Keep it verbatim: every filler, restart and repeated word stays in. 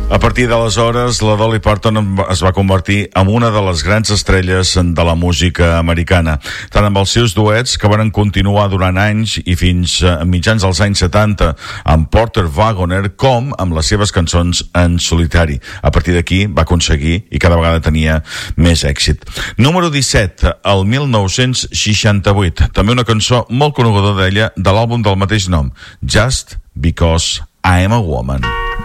A partir d'aleshores, la Dolly Parton es va convertir en una de les grans estrelles de la música americana, tant amb els seus duets, que van continuar durant anys i fins a mitjans dels anys setanta amb Porter Wagoner, com amb les seves cançons en solitari. A partir d'aquí va aconseguir i cada vegada tenia més èxit. Número disset, el mil nou-cents seixanta-vuit, també una cançó molt coneguda d'ella, de l'àlbum del mateix nom, Just Because I'm a Woman.